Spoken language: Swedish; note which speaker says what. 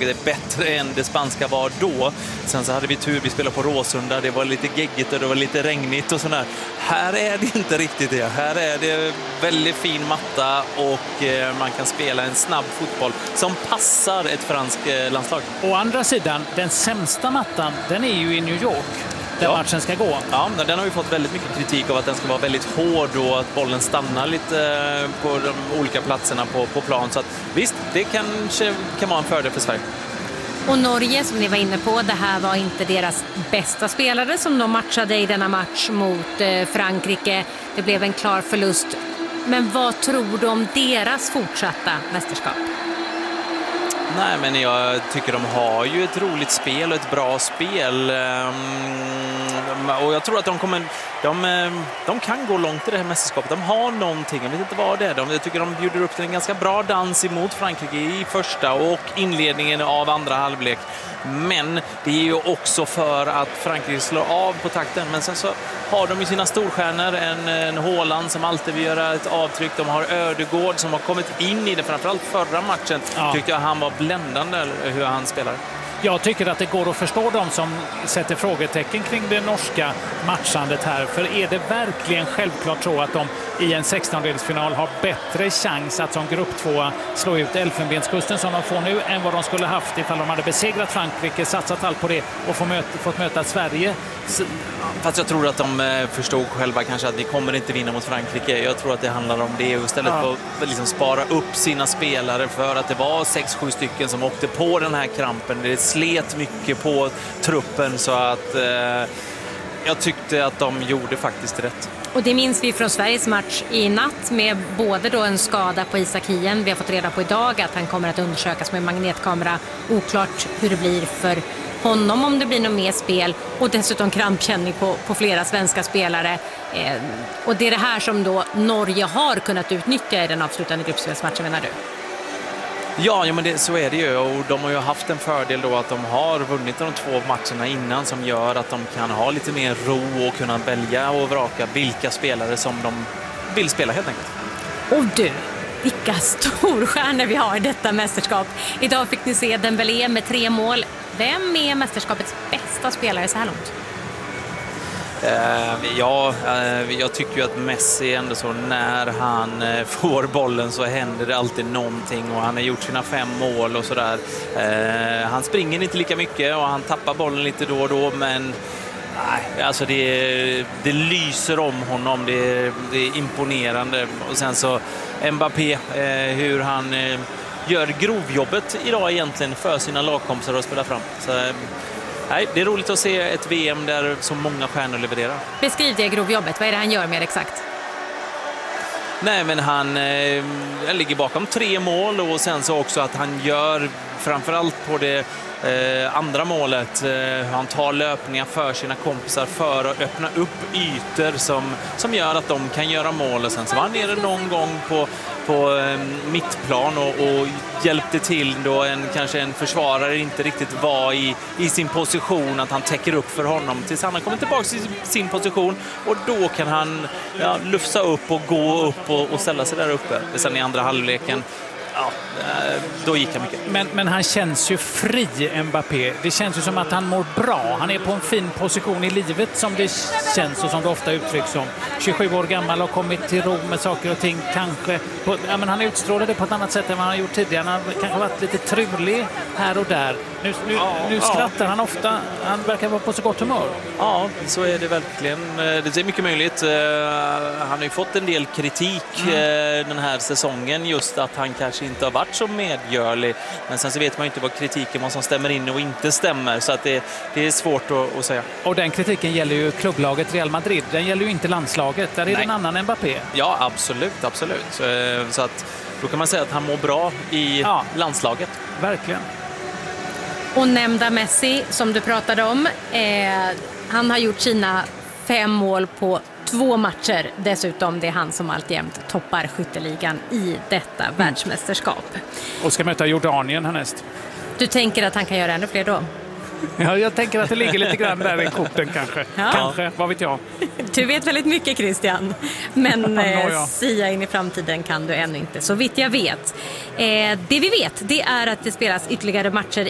Speaker 1: laget är bättre än det spanska var då. Sen så hade vi tur, vi spelade på Råsunda, det var lite geggigt och det var lite regnigt och sådär. Här är det inte riktigt det. Här är det väldigt fin matta och man kan spela en snabb fotboll som passar ett franskt landslag.
Speaker 2: Å andra sidan, den sämsta mattan, den är ju i New York. Där matchen ska gå.
Speaker 1: Ja, den har vi fått väldigt mycket kritik av att den ska vara väldigt hård och att bollen stannar lite på de olika platserna på plan. Så att, visst, det kanske kan vara en fördel för Sverige.
Speaker 3: Och Norge, som ni var inne på, det här var inte deras bästa spelare som de matchade i denna match mot Frankrike. Det blev en klar förlust. Men vad tror du om deras fortsatta mästerskap?
Speaker 1: Nej, men jag tycker de har ju ett roligt spel och ett bra spel. Och jag tror att de kan gå långt i det här mästerskapet. De har någonting, jag vet inte vad det är. Jag tycker de bjuder upp till en ganska bra dans emot Frankrike i första och inledningen av andra halvlek. Men det är ju också för att Frankrike slår av på takten. Men sen så har de ju sina storstjärnor, en Haaland som alltid vill göra ett avtryck. De har Ödegård som har kommit in i det, framförallt förra matchen. Tyckte jag han var bländande hur han spelar.
Speaker 2: Jag tycker att det går att förstå dem som sätter frågetecken kring det norska matchandet här. För är det verkligen självklart så att de i en 16-delsfinal har bättre chans att som grupp 2 slå ut Elfenbenskusten som de får nu än vad de skulle haft ifall de hade besegrat Frankrike, satsat allt på det och fått möta Sverige?
Speaker 1: Fast jag tror att de förstod själva kanske att vi kommer inte vinna mot Frankrike. Jag tror att det handlar om det och istället för att liksom spara upp sina spelare för att det var 6-7 stycken som åkte på den här krampen. Det slet mycket på truppen så att jag tyckte att de gjorde faktiskt rätt.
Speaker 3: Och det minns vi från Sveriges match i natt med både då en skada på Isak Hien. Vi har fått reda på idag att han kommer att undersökas med magnetkamera. Oklart hur det blir för honom om det blir något mer spel och dessutom krampkänning på flera svenska spelare. Och det är det här som då Norge har kunnat utnyttja i den avslutande gruppspelsmatchen, menar du?
Speaker 1: Ja, men så är det ju och de har ju haft en fördel då att de har vunnit de 2 matcherna innan som gör att de kan ha lite mer ro och kunna välja och vraka vilka spelare som de vill spela helt enkelt.
Speaker 3: Och du, vilka storstjärnor vi har i detta mästerskap. Idag fick ni se Dembélé med 3 mål. Vem är mästerskapets bästa spelare så här långt?
Speaker 1: Jag tycker ju att Messi ändå så när han får bollen så händer det alltid någonting och han har gjort sina 5 mål och sådär. Han springer inte lika mycket och han tappar bollen lite då och då, men alltså det lyser om honom, det är imponerande. Och sen så Mbappé, hur han gör grovjobbet idag egentligen för sina lagkompisar att spela fram. Så nej, det är roligt att se ett VM där så många stjärnor levererar.
Speaker 3: Beskriv det grovjobbet, vad är det han gör mer exakt?
Speaker 1: Nej, men han ligger bakom 3 mål och sen så också att han gör framförallt på det andra målet. Han tar löpningar för sina kompisar för att öppna upp ytor som gör att de kan göra mål. Och sen så var han nere någon gång på mittplan och hjälpte till då kanske en försvarare inte riktigt var i sin position, att han täcker upp för honom tills han har kommit tillbaka till sin position och då kan han lufsa upp och gå upp och ställa sig där uppe. Sen i andra halvleken då gick han mycket.
Speaker 2: Men han känns ju fri, Mbappé. Det känns ju som att han mår bra. Han är på en fin position i livet som det känns och som det ofta uttrycks som. 27 år gammal och kommit till ro med saker och ting kanske. Men han utstrålar det på ett annat sätt än vad han har gjort tidigare. Han har kanske varit lite trulig här och där. Nu skrattar han ofta. Han verkar vara på så gott humör.
Speaker 1: Ja, så är det verkligen. Det är mycket möjligt. Han har ju fått en del kritik den här säsongen, just att han kanske inte har varit så medgörlig. Men sen så vet man ju inte vad kritiken, vad som stämmer in och inte stämmer. Så att det är svårt att säga. Och
Speaker 2: den kritiken gäller ju klubblaget Real Madrid. Den gäller ju inte landslaget. Där är det en annan Mbappé.
Speaker 1: Ja, absolut. Så att då kan man säga att han mår bra i landslaget.
Speaker 2: Verkligen.
Speaker 3: Och nämnda Messi som du pratade om, han har gjort sina 5 mål på 2 matcher. Dessutom det är han som alltjämt toppar skytteligan i detta världsmästerskap.
Speaker 2: Och ska möta Jordanien härnäst.
Speaker 3: Du tänker att han kan göra ännu fler då?
Speaker 2: Ja, jag tänker att det ligger lite grann där i korten kanske. Ja. Kanske, vad vet jag.
Speaker 3: Du vet väldigt mycket, Christian. Men sia in i framtiden kan du ännu inte, så vitt jag vet. Det vi vet, det är att det spelas ytterligare matcher